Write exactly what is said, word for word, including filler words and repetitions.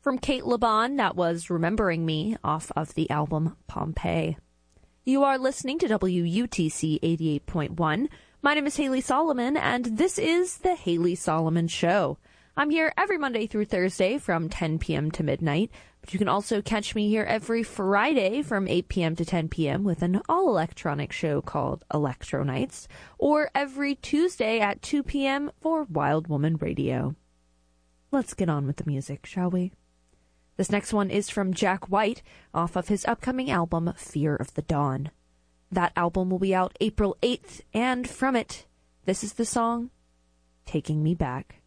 From Kate Laban, that was Remembering Me off of the album Pompeii. You are listening to W U T C eighty-eight point one. My name is Haley Solomon, and this is The Haley Solomon Show. I'm here every Monday through Thursday from ten p.m. to midnight, but you can also catch me here every Friday from eight p.m. to ten p.m. with an all-electronic show called Electro Nights, or every Tuesday at two p.m. for Wild Woman Radio. Let's get on with the music, shall we? This next one is from Jack White off of his upcoming album, Fear of the Dawn. That album will be out April eighth, and from it, this is the song, Taking Me Back.